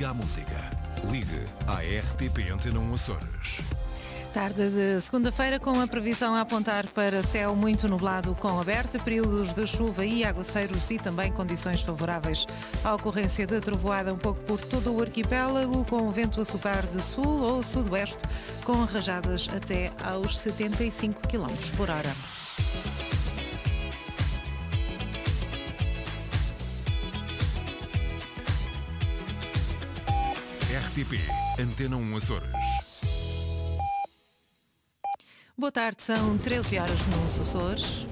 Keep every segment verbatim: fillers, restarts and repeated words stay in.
Liga à música. Ligue à R T P Antena um Açores. Tarde de segunda-feira com a previsão a apontar para céu muito nublado com aberto, períodos de chuva e aguaceiros e também condições favoráveis à ocorrência de trovoada um pouco por todo o arquipélago, com vento a soprar de sul ou sudoeste, com rajadas até aos setenta e cinco quilómetros por hora. R T P Antena um Açores. Boa tarde, são treze horas nos Açores.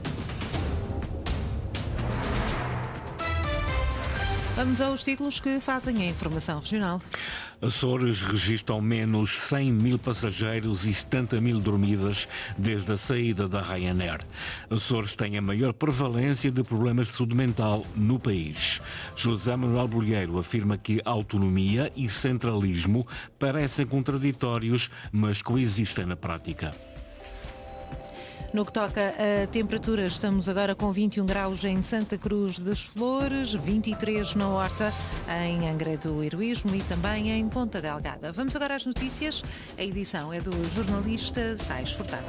Vamos aos títulos que fazem a informação regional. Açores registram menos cem mil passageiros e setenta mil dormidas desde a saída da Ryanair. Açores tem a maior prevalência de problemas de saúde mental no país. José Manuel Bolheiro afirma que autonomia e centralismo parecem contraditórios, mas coexistem na prática. No que toca a temperaturas, estamos agora com vinte e um graus em Santa Cruz das Flores, vinte e três na Horta, em Angra do Heroísmo e também em Ponta Delgada. Vamos agora às notícias. A edição é do jornalista Sais Furtado.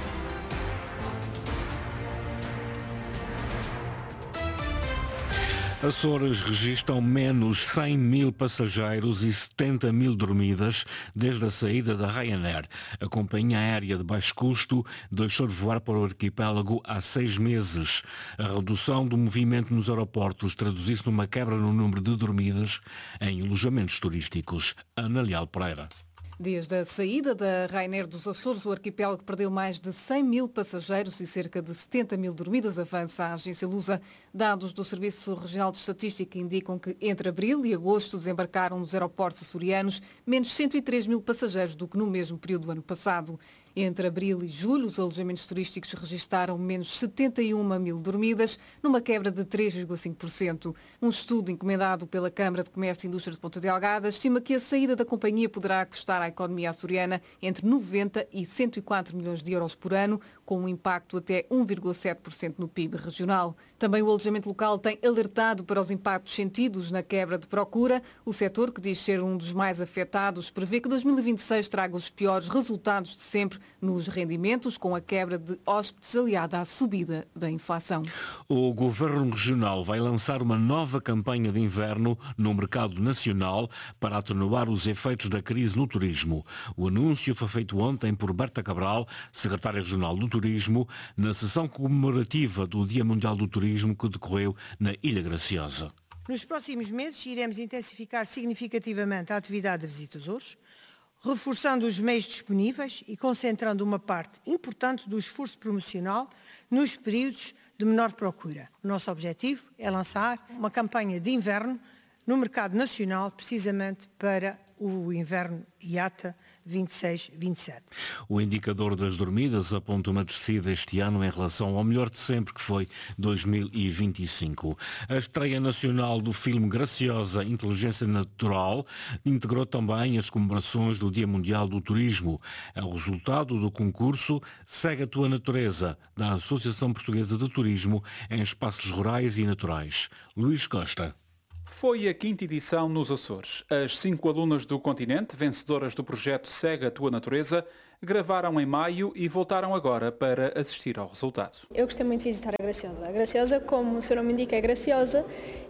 Açores registram menos cem mil passageiros e setenta mil dormidas desde a saída da Ryanair. A companhia aérea de baixo custo deixou de voar para o arquipélago há seis meses. A redução do movimento nos aeroportos traduz-se numa quebra no número de dormidas em alojamentos turísticos. Ana Leal Pereira. Desde a saída da Ryanair dos Açores, o arquipélago perdeu mais de cem mil passageiros e cerca de setenta mil dormidas, avança a agência Lusa. Dados do Serviço Regional de Estatística indicam que entre abril e agosto desembarcaram nos aeroportos açorianos menos cento e três mil passageiros do que no mesmo período do ano passado. Entre abril e julho, os alojamentos turísticos registaram menos setenta e uma mil dormidas, numa quebra de três vírgula cinco por cento. Um estudo encomendado pela Câmara de Comércio e Indústria de Ponta Delgada estima que a saída da companhia poderá custar à economia açoriana entre noventa e cento e quatro milhões de euros por ano, com um impacto até um vírgula sete por cento no P I B regional. Também o alojamento local tem alertado para os impactos sentidos na quebra de procura. O setor, que diz ser um dos mais afetados, prevê que dois mil e vinte e seis traga os piores resultados de sempre nos rendimentos, com a quebra de hóspedes aliada à subida da inflação. O Governo Regional vai lançar uma nova campanha de inverno no mercado nacional para atenuar os efeitos da crise no turismo. O anúncio foi feito ontem por Berta Cabral, secretária regional do Turismo, na sessão comemorativa do Dia Mundial do Turismo que decorreu na Ilha Graciosa. Nos próximos meses iremos intensificar significativamente a atividade de Visita Açores, reforçando os meios disponíveis e concentrando uma parte importante do esforço promocional nos períodos de menor procura. O nosso objetivo é lançar uma campanha de inverno no mercado nacional, precisamente para o inverno I A T A vinte e seis vinte e sete. O indicador das dormidas aponta uma descida este ano em relação ao melhor de sempre, que foi dois mil e vinte e cinco. A estreia nacional do filme Graciosa, Inteligência Natural, integrou também as comemorações do Dia Mundial do Turismo. É o resultado do concurso Segue a Tua Natureza, da Associação Portuguesa de Turismo em Espaços Rurais e Naturais. Luís Costa. Foi a quinta edição nos Açores. As cinco alunas do continente, vencedoras do projeto Segue a Tua Natureza, gravaram em maio e voltaram agora para assistir ao resultado. Eu gostei muito de visitar a Graciosa. A Graciosa, como o seu nome indica, é graciosa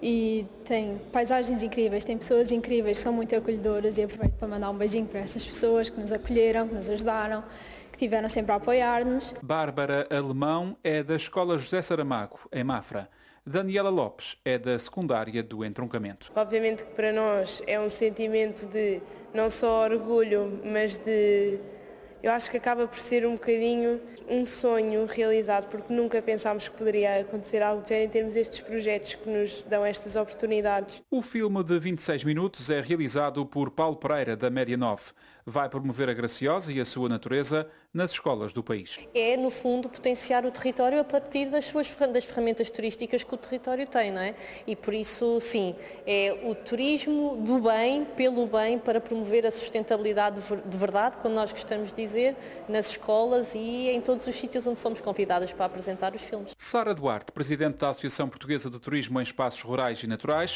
e tem paisagens incríveis, tem pessoas incríveis que são muito acolhedoras, e aproveito para mandar um beijinho para essas pessoas que nos acolheram, que nos ajudaram, que tiveram sempre a apoiar-nos. Bárbara Alemão é da Escola José Saramago, em Mafra. Daniela Lopes é da secundária do Entroncamento. Obviamente que para nós é um sentimento de não só orgulho, mas de... eu acho que acaba por ser um bocadinho um sonho realizado, porque nunca pensámos que poderia acontecer algo do género em termos destes projetos que nos dão estas oportunidades. O filme de vinte e seis minutos é realizado por Paulo Pereira, da Média nove. Vai promover a Graciosa e a sua natureza nas escolas do país. É, no fundo, potenciar o território a partir das suas das ferramentas turísticas que o território tem, não é? E por isso, sim, é o turismo do bem, pelo bem, para promover a sustentabilidade de verdade, como nós gostamos de dizer, nas escolas e em todos os sítios onde somos convidadas para apresentar os filmes. Sara Duarte, presidente da Associação Portuguesa de Turismo em Espaços Rurais e Naturais,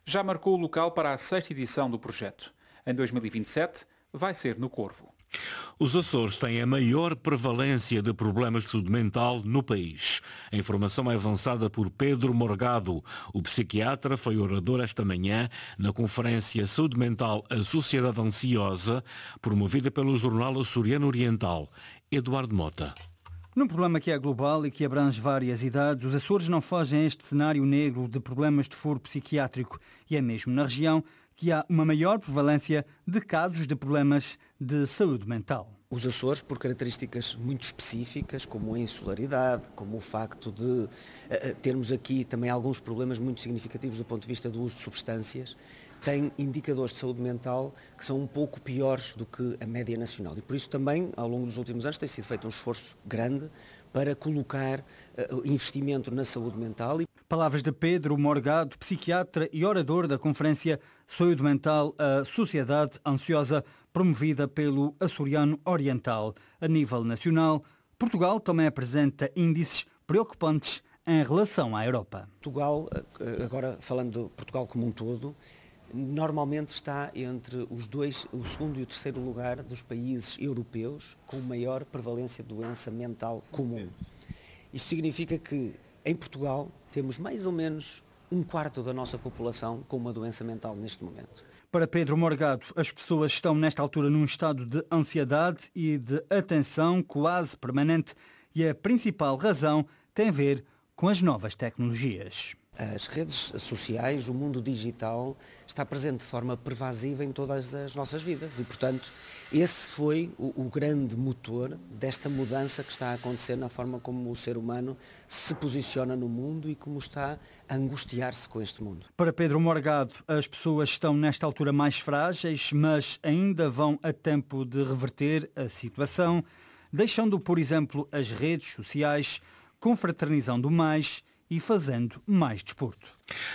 já marcou o local para a sexta edição do projeto. Em dois mil e vinte e sete vai ser no Corvo. Os Açores têm a maior prevalência de problemas de saúde mental no país. A informação é avançada por Pedro Morgado. O psiquiatra foi orador esta manhã na conferência Saúde Mental, a Sociedade Ansiosa, promovida pelo jornal Açoriano Oriental. Eduardo Mota. Num problema que é global e que abrange várias idades, os Açores não fogem a este cenário negro de problemas de foro psiquiátrico. E é mesmo na região que há uma maior prevalência de casos de problemas de saúde mental. Os Açores, por características muito específicas, como a insularidade, como o facto de uh, termos aqui também alguns problemas muito significativos do ponto de vista do uso de substâncias, têm indicadores de saúde mental que são um pouco piores do que a média nacional. E por isso também, ao longo dos últimos anos, tem sido feito um esforço grande para colocar uh, investimento na saúde mental. Palavras de Pedro Morgado, psiquiatra e orador da conferência Saúde Mental, a Sociedade Ansiosa, promovida pelo Açoriano Oriental. A nível nacional, Portugal também apresenta índices preocupantes em relação à Europa. Portugal, agora falando de Portugal como um todo, normalmente está entre os dois, o segundo e o terceiro lugar dos países europeus com maior prevalência de doença mental comum. Isto significa que em Portugal temos mais ou menos um quarto da nossa população com uma doença mental neste momento. Para Pedro Morgado, as pessoas estão nesta altura num estado de ansiedade e de atenção quase permanente e a principal razão tem a ver com as novas tecnologias. As redes sociais, o mundo digital está presente de forma pervasiva em todas as nossas vidas e, portanto, esse foi o, o grande motor desta mudança que está a acontecer na forma como o ser humano se posiciona no mundo e como está a angustiar-se com este mundo. Para Pedro Morgado, as pessoas estão nesta altura mais frágeis, mas ainda vão a tempo de reverter a situação, deixando, por exemplo, as redes sociais, confraternizando mais e fazendo mais desporto.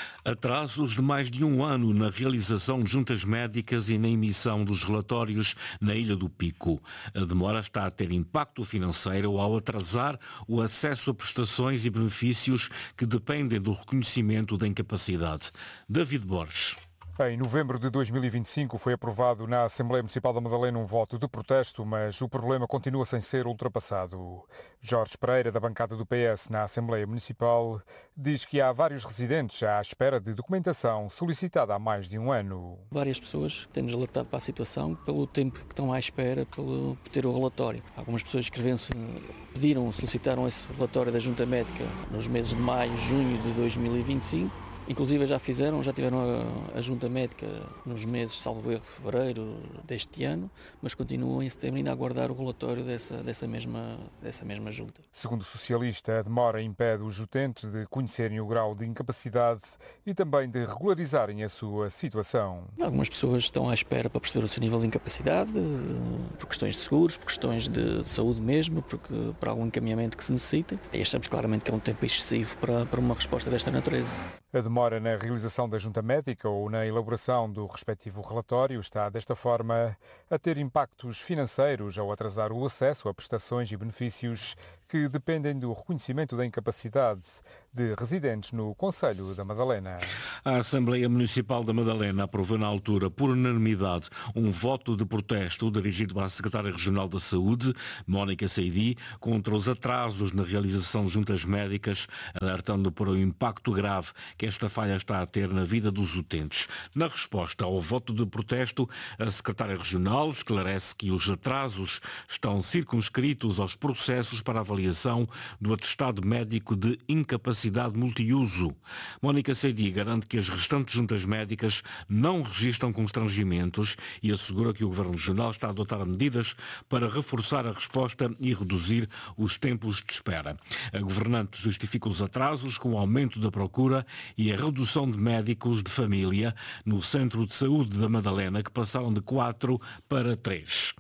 Atrasos de mais de um ano na realização de juntas médicas e na emissão dos relatórios na Ilha do Pico. A demora está a ter impacto financeiro ao atrasar o acesso a prestações e benefícios que dependem do reconhecimento da incapacidade. David Borges. Em novembro de dois mil e vinte e cinco foi aprovado na Assembleia Municipal da Madalena um voto de protesto, mas o problema continua sem ser ultrapassado. Jorge Pereira, da bancada do P S na Assembleia Municipal, diz que há vários residentes à espera de documentação solicitada há mais de um ano. Várias pessoas têm-nos alertado para a situação pelo tempo que estão à espera pelo, por ter o relatório. Algumas pessoas escreveram-se, pediram, solicitaram esse relatório da Junta Médica nos meses de maio, junho de dois mil e vinte e cinco. Inclusive já fizeram, já tiveram a, a Junta Médica nos meses, salvo erro, de fevereiro deste ano, mas continuam em setembro ainda a aguardar o relatório dessa, dessa, mesma, dessa mesma Junta. Segundo o socialista, a demora impede os utentes de conhecerem o grau de incapacidade e também de regularizarem a sua situação. Algumas pessoas estão à espera para perceber o seu nível de incapacidade, por questões de seguros, por questões de, de saúde mesmo, porque, para algum encaminhamento que se necessitem. E achamos claramente que é um tempo excessivo para, para uma resposta desta natureza. A demora na realização da junta médica ou na elaboração do respectivo relatório está, desta forma, a ter impactos financeiros ao atrasar o acesso a prestações e benefícios que dependem do reconhecimento da incapacidade de residentes no Concelho da Madalena. A Assembleia Municipal da Madalena aprovou na altura, por unanimidade, um voto de protesto dirigido para a Secretária Regional da Saúde, Mónica Seidi, contra os atrasos na realização de juntas médicas, alertando para o impacto grave que esta falha está a ter na vida dos utentes. Na resposta ao voto de protesto, a Secretária Regional esclarece que os atrasos estão circunscritos aos processos para avaliação do atestado médico de incapacidade multiuso. Mónica Seidi garante que as restantes juntas médicas não registram constrangimentos e assegura que o Governo Regional está a adotar medidas para reforçar a resposta e reduzir os tempos de espera. A governante justifica os atrasos com o aumento da procura e a redução de médicos de família no Centro de Saúde da Madalena, que passaram de quatro para três.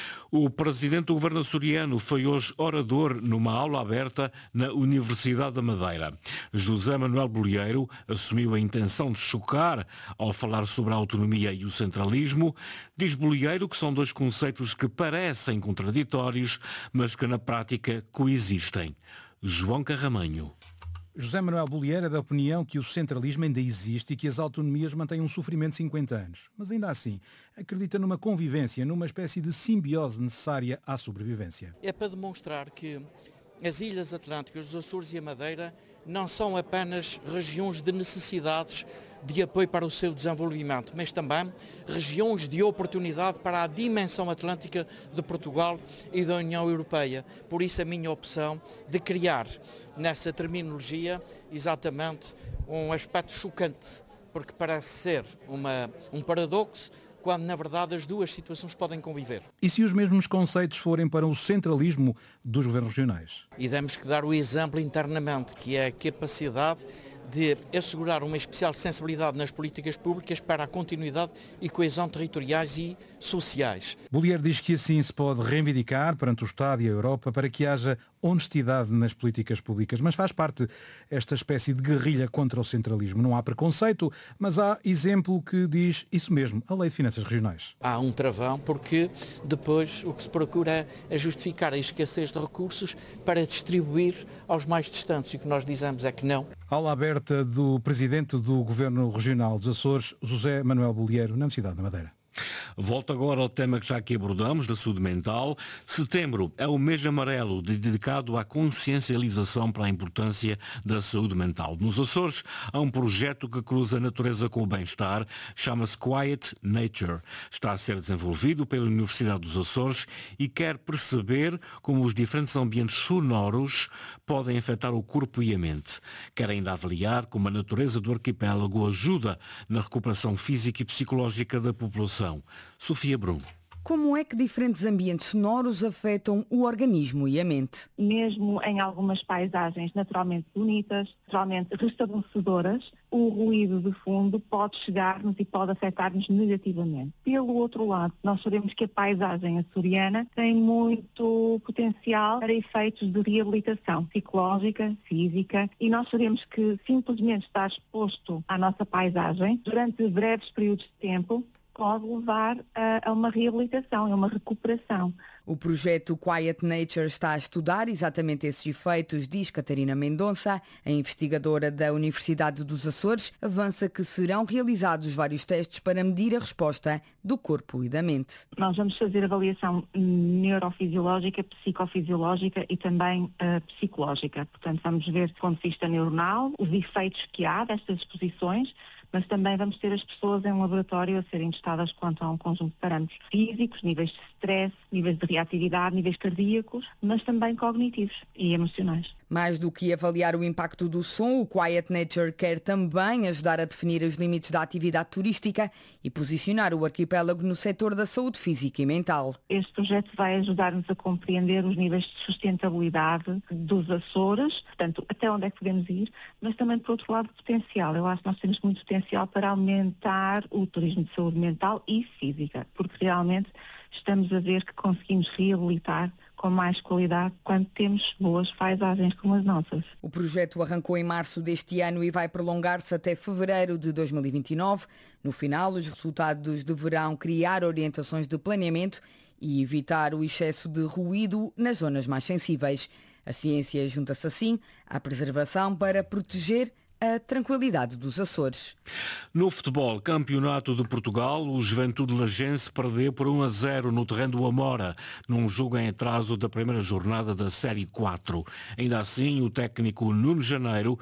O presidente do governo açoriano foi hoje orador numa aula aberta na Universidade da Madeira. José Manuel Bolieiro assumiu a intenção de chocar ao falar sobre a autonomia e o centralismo. Diz Bolieiro que são dois conceitos que parecem contraditórios, mas que na prática coexistem. João Carramanho. José Manuel Bollier é da opinião que o centralismo ainda existe e que as autonomias mantêm um sofrimento de cinquenta anos. Mas ainda assim, acredita numa convivência, numa espécie de simbiose necessária à sobrevivência. É para demonstrar que as Ilhas Atlânticas, os Açores e a Madeira não são apenas regiões de necessidades de apoio para o seu desenvolvimento, mas também regiões de oportunidade para a dimensão atlântica de Portugal e da União Europeia. Por isso a minha opção de criar nessa terminologia exatamente um aspecto chocante, porque parece ser uma, um paradoxo, quando na verdade as duas situações podem conviver. E se os mesmos conceitos forem para o centralismo dos governos regionais? E temos que dar o exemplo internamente, que é a capacidade de assegurar uma especial sensibilidade nas políticas públicas para a continuidade e coesão territoriais e sociais. Bollier diz que assim se pode reivindicar perante o Estado e a Europa para que haja honestidade nas políticas públicas, mas faz parte esta espécie de guerrilha contra o centralismo. Não há preconceito, mas há exemplo que diz isso mesmo, a Lei de Finanças Regionais. Há um travão porque depois o que se procura é justificar a escassez de recursos para distribuir aos mais distantes, e o que nós dizemos é que não. Aula aberta do Presidente do Governo Regional dos Açores, José Manuel Bollier, na Universidade da Madeira. Volto agora ao tema que já aqui abordamos, da saúde mental. Setembro é o mês amarelo dedicado à consciencialização para a importância da saúde mental. Nos Açores há um projeto que cruza a natureza com o bem-estar, chama-se Quiet Nature. Está a ser desenvolvido pela Universidade dos Açores e quer perceber como os diferentes ambientes sonoros podem afetar o corpo e a mente. Quer ainda avaliar como a natureza do arquipélago ajuda na recuperação física e psicológica da população. Sofia Brum. Como é que diferentes ambientes sonoros afetam o organismo e a mente? Mesmo em algumas paisagens naturalmente bonitas, naturalmente restabelecedoras, o ruído de fundo pode chegar-nos e pode afetar-nos negativamente. Pelo outro lado, nós sabemos que a paisagem açoriana tem muito potencial para efeitos de reabilitação psicológica, física, e nós sabemos que simplesmente estar exposto à nossa paisagem durante breves períodos de tempo pode levar a, a uma reabilitação, a uma recuperação. O projeto Quiet Nature está a estudar exatamente esses efeitos, diz Catarina Mendonça, a investigadora da Universidade dos Açores, avança que serão realizados vários testes para medir a resposta do corpo e da mente. Nós vamos fazer avaliação neurofisiológica, psicofisiológica e também uh, psicológica. Portanto, vamos ver do ponto de vista neuronal os efeitos que há destas exposições, mas também vamos ter as pessoas em um laboratório a serem testadas quanto a um conjunto de parâmetros físicos, níveis de stress, níveis de reatividade, níveis cardíacos, mas também cognitivos e emocionais. Mais do que avaliar o impacto do som, o Quiet Nature quer também ajudar a definir os limites da atividade turística e posicionar o arquipélago no setor da saúde física e mental. Este projeto vai ajudar-nos a compreender os níveis de sustentabilidade dos Açores, portanto, até onde é que podemos ir, mas também, por outro lado, potencial. Eu acho que nós temos muito potencial para aumentar o turismo de saúde mental e física, porque realmente estamos a ver que conseguimos reabilitar com mais qualidade quando temos boas paisagens como as nossas. O projeto arrancou em março deste ano e vai prolongar-se até fevereiro de dois mil e vinte e nove. No final, os resultados deverão criar orientações de planeamento e evitar o excesso de ruído nas zonas mais sensíveis. A ciência junta-se assim à preservação para proteger a tranquilidade dos Açores. No futebol, Campeonato de Portugal, o Juventude Lagense perdeu por um a zero no terreno do Amora, num jogo em atraso da primeira jornada da Série quatro. Ainda assim, o técnico Nuno Janeiro